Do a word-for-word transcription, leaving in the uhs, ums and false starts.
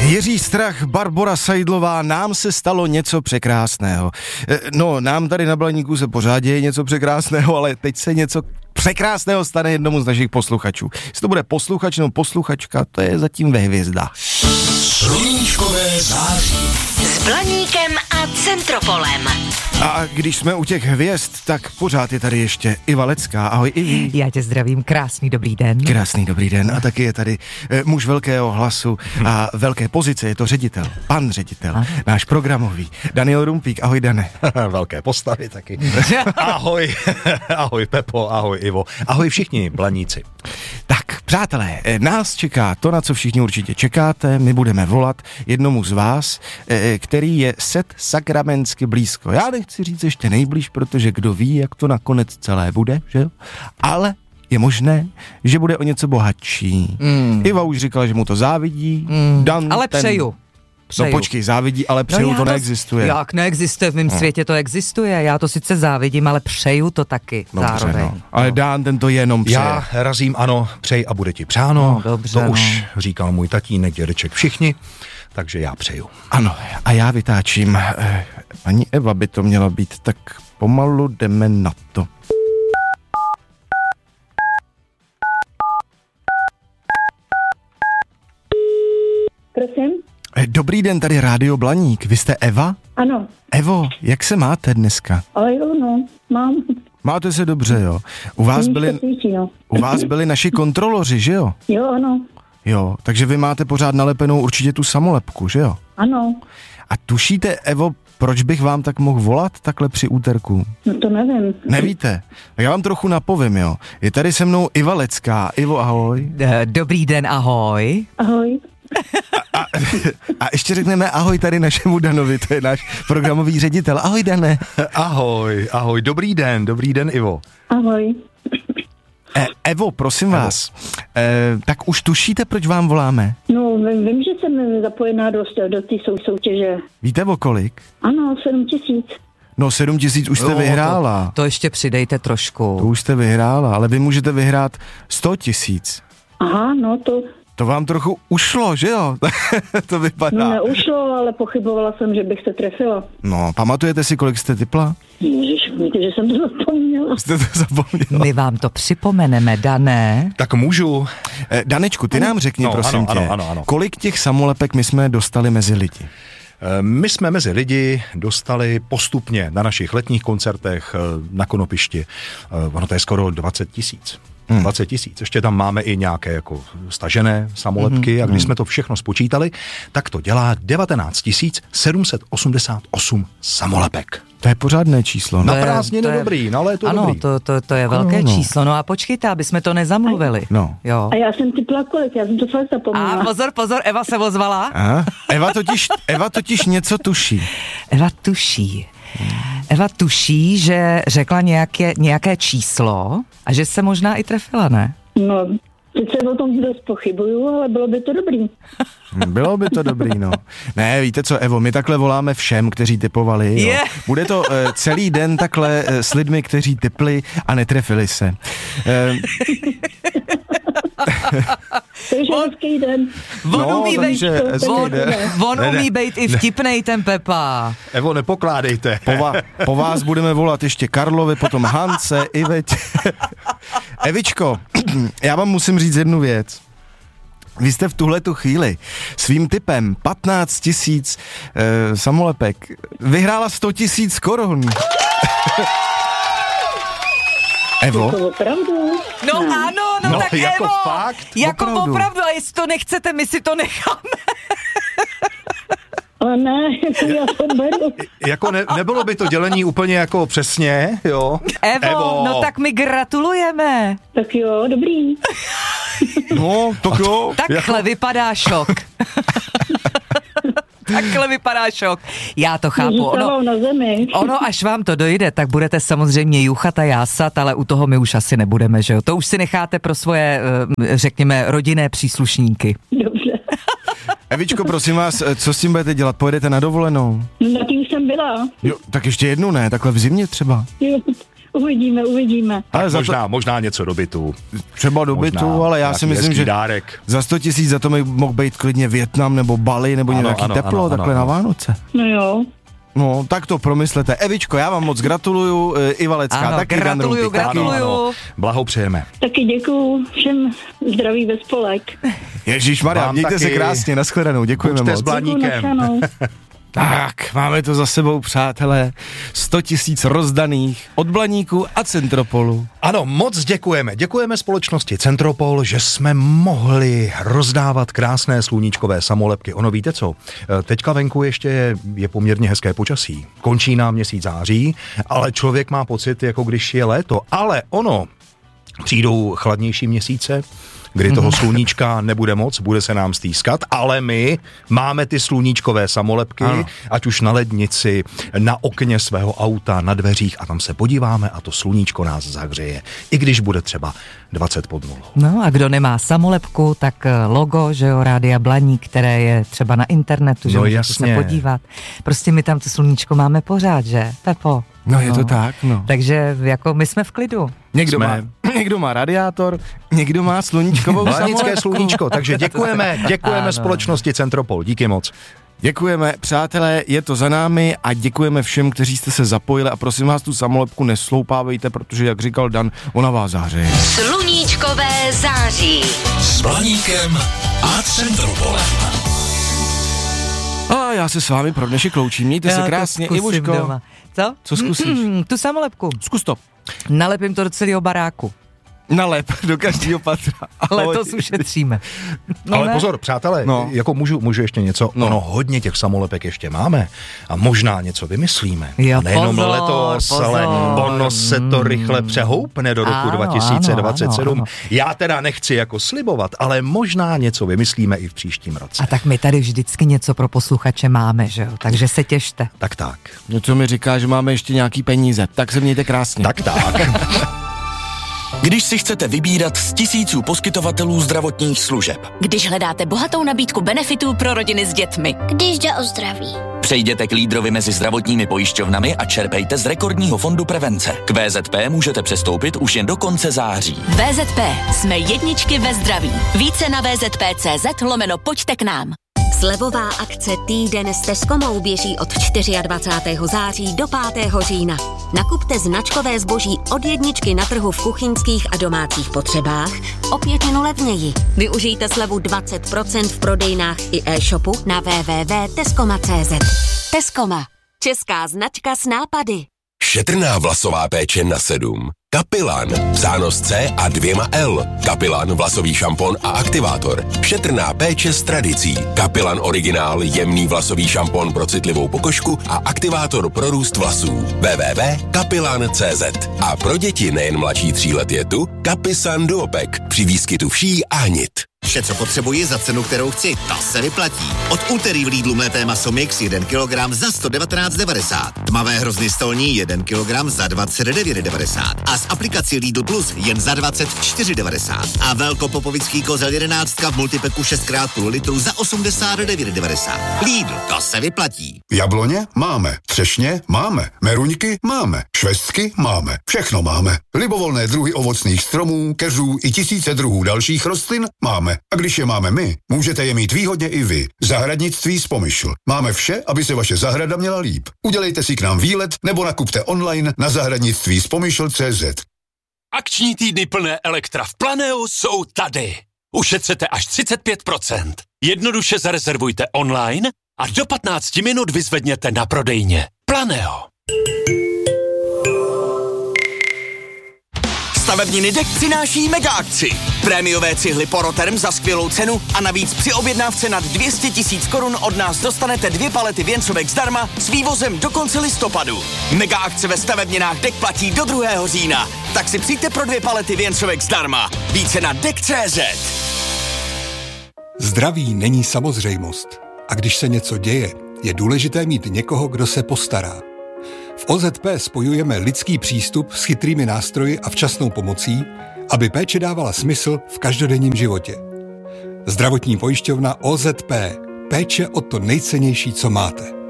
Jiří Strach, Barbora Seidlová, nám se stalo něco překrásného. No, nám tady na Blaníku se pořád děje něco překrásného, ale teď se něco překrásného stane jednomu z našich posluchačů. Jestli to bude posluchač nebo posluchačka, to je zatím ve hvězdách. Sluníčkové září. S Blaníkem a Centropolem. A když jsme u těch hvězd, tak pořád je tady ještě Iva Lecká. Ahoj Ivi. Já tě zdravím, krásný dobrý den. Krásný dobrý den. A taky je tady e, muž velkého hlasu a velké pozice, je to ředitel, pan ředitel, Aha. náš programový, Daniel Rumpík. Ahoj Dane. Velké postavy taky. Ahoj, ahoj Pepo, ahoj Ivo, ahoj všichni Blaníci. Tak, přátelé, nás čeká to, na co všichni určitě čekáte. My budeme volat jednomu z vás, který je set sakramensky blízko. Já nechci říct ještě nejblíž, protože kdo ví, jak to nakonec celé bude, že jo? Ale je možné, že bude o něco bohatší. Mm. Iva už říkala, že mu to závidí. Mm. Dan Ale ten... přeju. Přeju. No počkej, závidí, ale přeju, no to neexistuje. Jak neexistuje, v mém no. světě to existuje, já to sice závidím, ale přeju to taky no, zároveň. No. Ale Dán ten to jenom přeje. Já razím ano, přej a bude ti přáno, no, dobře, to no. už říkal můj tatínek, dědeček, všichni, takže já přeju. Ano, a já vytáčím. Ani Eva by to měla být, tak pomalu jdeme na to. Prosím? Dobrý den, tady Rádio Blaník. Vy jste Eva? Ano. Evo, jak se máte dneska? Ale jo, no, mám. Máte se dobře, jo? U vás byli, svíčí, no. u vás byli naši kontroloři, že jo? Jo, ano. Jo, takže vy máte pořád nalepenou určitě tu samolepku, že jo? Ano. A tušíte, Evo, proč bych vám tak mohl volat takhle při úterku? No to nevím. Nevíte? Tak já vám trochu napovím, jo. Je tady se mnou Iva Lecká. Ivo, ahoj. Dobrý den, ahoj. Ahoj. A, a, a ještě řekneme ahoj tady našemu Danovi, to je náš programový ředitel. Ahoj, Dane. Ahoj, ahoj, dobrý den, dobrý den, Ivo. Ahoj. E, Evo, prosím Evo. vás, e, tak už tušíte, proč vám voláme? No, vím, vím že jsem zapojená do, do té sou, soutěže. Víte o kolik? Ano, sedm tisíc. No, sedm tisíc už jste jo, vyhrála. To, to ještě přidejte trošku. To už jste vyhrála, ale vy můžete vyhrát sto tisíc. Aha, no to... To vám trochu ušlo, že jo? To vypadá. No neušlo, ale pochybovala jsem, že bych se trefila. No, pamatujete si, kolik jste tipla? Ježiš, víte, že jsem to zapomněla. Jste to zapomněla. My vám to připomeneme, Dané. Tak můžu. Eh, Danečku, ty nám řekni, no, prosím ano, tě, ano, ano, ano. kolik těch samolepek my jsme dostali mezi lidi? My jsme mezi lidi dostali postupně na našich letních koncertech na Konopišti. Ono to je skoro dvacet tisíc. Hmm. dvacet tisíc. Ještě tam máme i nějaké jako stažené samolepky hmm. a když hmm. jsme to všechno spočítali, tak to dělá devatenáct tisíc sedm set osmdesát osm samolepek. To je pořádné číslo. Na No. prázdniny je, dobrý, no ale je to ano, dobrý. to, to, to je velké no, no. číslo. No a počkejte, aby jsme to nezamluvili. No. Jo. A já jsem typla kolik, já jsem to fakt zapomněla. A pozor, pozor, Eva se ozvala. Aha. Eva, totiž, Eva totiž něco tuší. Eva tuší. Eva tuší, že řekla nějaké, nějaké číslo a že se možná i trefila, ne? No, sice o tom dost pochybuju, ale bylo by to dobrý. Bylo by to dobrý, no. Ne, víte co, Evo, my takhle voláme všem, kteří typovali. Jo. Yeah. Bude to uh, celý den takhle uh, s lidmi, kteří typli a netrefili se. Uh, To je hezký den. On No, umí být, takže hezký on, den. on Ne, ne. umí být i vtipnej ten Pepa. Evo, nepokládejte. po, va, po vás budeme volat ještě Karlovi, potom Hance, Iveť. Evičko, já vám musím říct jednu věc. Vy jste v tuhletu chvíli svým tipem patnáct tisíc e, samolepek vyhrála sto tisíc korun. Evo? To opravdu? No hmm. ano, no, No, tak jako Evo, fakt? jako Opravdu. opravdu, a jestli to nechcete, my si to necháme. Ale ne, já to beru. Jako ne, nebylo by to dělení úplně jako přesně, jo? Evo, Evo. no tak my gratulujeme. Tak jo, dobrý. No, to jo. Takhle jako... vypadá šok. Takhle vypadá šok. Já to chápu. Ono, na zemi. ono, až vám to dojde, tak budete samozřejmě juchat a jásat, ale u toho my už asi nebudeme, že jo? To už si necháte pro svoje, řekněme, rodinné příslušníky. Dobře. Evičko, prosím vás, co s tím budete dělat? Pojedete na dovolenou? Na tím jsem byla. Jo, tak ještě jednu ne, takhle v zimě třeba. Jo. Uvidíme, uvidíme. Ale za možná, to... možná něco do bytu. Třeba do bytu, ale já si myslím, že dárek. za sto tisíc za to mi mohl být klidně Vietnam nebo Bali nebo ano, nějaký ano, teplo ano, takhle ano, na Vánoce. No jo. No, tak to promyslete. Evičko, já vám moc gratuluju, Iva Lecká, ano, taky gratuluju, Dan gratuluju. Ano, ano. Blahopřejeme. Taky děkuju všem, zdraví ve spolek. Ježišmarja, mějte taky... se krásně, nashledanou, děkujeme moc. Buďte s Blaníkem. Tak, máme to za sebou, přátelé. sto tisíc rozdaných od Blaníku a Centropolu. Ano, moc děkujeme. Děkujeme společnosti Centropol, že jsme mohli rozdávat krásné sluníčkové samolepky. Ono víte co, teďka venku ještě je, je poměrně hezké počasí. Končí nám měsíc září, ale člověk má pocit, jako když je léto. Ale ono, přijdou chladnější měsíce, kdy toho sluníčka nebude moc, bude se nám stýskat, ale my máme ty sluníčkové samolepky, ano. Ať už na lednici, na okně svého auta, na dveřích a tam se podíváme a to sluníčko nás zahřeje, i když bude třeba dvacet pod nulou. No a kdo nemá samolepku, tak logo, že jo, Rádia Blaník, které je třeba na internetu, že no, můžete jasně. se podívat. Prostě my tam to sluníčko máme pořád, že, Pepo? No je no. to tak, no. Takže jako my jsme v klidu. Někdo má, někdo má radiátor, někdo má sluníčkovou samolepku. sluníčko, takže děkujeme, děkujeme společnosti Centropol, díky moc. Děkujeme, přátelé, je to za námi a děkujeme všem, kteří jste se zapojili a prosím vás tu samolepku nesloupávejte, protože jak říkal Dan, ona vás zahřeje. Sluníčkové září s Blaníkem a Centropolem. A já se s vámi pro dnešek loučím, mějte já se krásně, Ivuško. Co? Co zkusíš? Mm, tu samolepku. Zkus to. Nalepím to do celého baráku. Nalep do každého patra. Ale to ušetříme. No ale ne? Pozor, přátelé, no. jako můžu, můžu ještě něco, no. ono hodně těch samolepek ještě máme a možná něco vymyslíme. Jo, a nejenom pozor, letos, pozor. ale ono se to rychle přehoupne do roku ano, dva tisíce dvacet sedm. Ano, ano. Já teda nechci jako slibovat, ale možná něco vymyslíme i v příštím roce. A tak my tady vždycky něco pro posluchače máme, že jo, takže se těšte. Tak tak. Něco mi říká, že máme ještě nějaký peníze, tak se mějte krásně. Tak tak. Když si chcete vybírat z tisíců poskytovatelů zdravotních služeb. Když hledáte bohatou nabídku benefitů pro rodiny s dětmi. Když jde o zdraví. Přejděte k lídrovi mezi zdravotními pojišťovnami a čerpejte z rekordního fondu prevence. K V Z P můžete přestoupit už jen do konce září. V Z P. Jsme jedničky ve zdraví. Více na V Z P tečka cé zet lomeno pojďte k nám. Slevová akce Týden s Tescomou běží od dvacátého čtvrtého září do pátého října. Nakupte značkové zboží od jedničky na trhu v kuchyňských a domácích potřebách o pětinu levněji. Využijte slevu dvacet procent v prodejnách i e-shopu na w w w tečka tescoma tečka cé zet. Tescoma. Česká značka s nápady. Šetrná vlasová péče na sedm. Kapilan, psáno s C a dvěma L. Kapilan, vlasový šampon a aktivátor. Šetrná péče s tradicí. Kapilan originál, jemný vlasový šampon pro citlivou pokožku a aktivátor pro růst vlasů. w w w tečka kapilan tečka cé zet. A pro děti nejen mladší tří let je tu Kapisan Duopek při výskytu vší a hnit. Vše, co potřebuji za cenu, kterou chci, ta se vyplatí. Od úterý v Lidlu mlété maso mix jeden kilogram za sto devatenáct devadesát. Tmavé hrozny stolní jeden kilogram za dvacet devět devadesát. A z aplikací Lidl Plus jen za dvacet čtyři devadesát. A velkopopovický kozel jedenáctka v multipeku šest krát půl litru za osmdesát devět devadesát. Lidl, to se vyplatí. Jabloně máme, třešně máme, meruňky máme, švestky máme, všechno máme. Libovolné druhy ovocných stromů, keřů i tisíce druhů dalších rostlin máme. A když je máme my, můžete je mít výhodně i vy. Zahradnictví z Pomyšl. Máme vše, aby se vaše zahrada měla líp. Udělejte si k nám výlet nebo nakupte online na zahradnictví z pomyšl tečka cé zet. Akční týdny plné elektra v Planeo jsou tady. Ušetřete až třicet pět procent. Jednoduše zarezervujte online a do patnáct minut vyzvedněte na prodejně. Planeo. Stavebniny Dek přináší mega akci. Prémiové cihly Poroterm za skvělou cenu a navíc při objednávce nad dvě stě tisíc korun od nás dostanete dvě palety věncovek zdarma s vývozem do konce listopadu. Mega akce ve stavebninách Dek platí do druhého října. Tak si přijďte pro dvě palety věncovek zdarma. Více na dek tečka cé zet. Zdraví není samozřejmost. A když se něco děje, je důležité mít někoho, kdo se postará. V O Z P spojujeme lidský přístup s chytrými nástroji a včasnou pomocí, aby péče dávala smysl v každodenním životě. Zdravotní pojišťovna O Z P. Péče o to nejcennější, co máte.